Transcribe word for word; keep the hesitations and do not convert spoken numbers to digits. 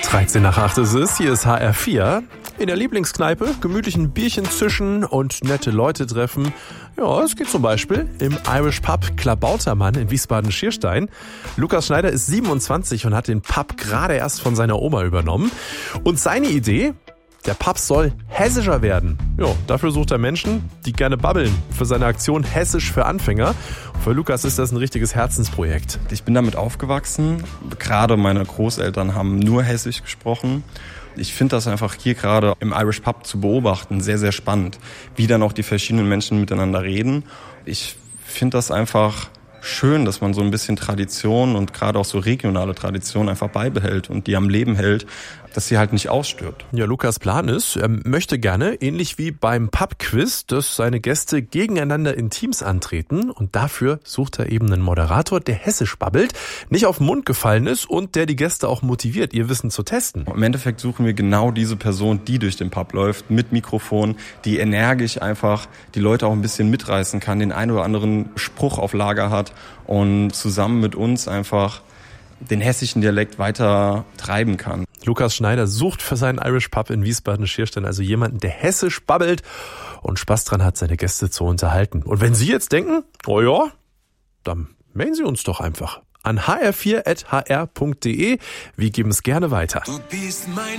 dreizehn nach acht ist es, hier ist H R vier. In der Lieblingskneipe gemütlich ein Bierchen zischen und nette Leute treffen. Ja, es geht zum Beispiel im Irish Pub Klabautermann in Wiesbaden-Schierstein. Lukas Schneider ist siebenundzwanzig und hat den Pub gerade erst von seiner Oma übernommen. Und seine Idee? Der Pub soll hessischer werden. Ja, dafür sucht er Menschen, die gerne babbeln. Für seine Aktion Hessisch für Anfänger. Für Lukas ist das ein richtiges Herzensprojekt. Ich bin damit aufgewachsen. Gerade meine Großeltern haben nur Hessisch gesprochen. Ich finde das einfach hier gerade im Irish Pub zu beobachten sehr, sehr spannend, wie dann auch die verschiedenen Menschen miteinander reden. Ich finde das einfach schön, dass man so ein bisschen Tradition und gerade auch so regionale Tradition einfach beibehält und die am Leben hält, dass sie halt nicht ausstirbt. Ja, Lukas Plan ist, er möchte gerne, ähnlich wie beim Pub-Quiz, dass seine Gäste gegeneinander in Teams antreten und dafür sucht er eben einen Moderator, der hessisch babbelt, nicht auf den Mund gefallen ist und der die Gäste auch motiviert, ihr Wissen zu testen. Im Endeffekt suchen wir genau diese Person, die durch den Pub läuft, mit Mikrofon, die energisch einfach die Leute auch ein bisschen mitreißen kann, den einen oder anderen Spruch auf Lager hat und zusammen mit uns einfach den hessischen Dialekt weiter treiben kann. Lukas Schneider sucht für seinen Irish Pub in Wiesbaden-Schierstein also jemanden, der hessisch babbelt und Spaß dran hat, seine Gäste zu unterhalten. Und wenn Sie jetzt denken, oh ja, dann melden Sie uns doch einfach an h r vier at h r punkt d e. Wir geben es gerne weiter.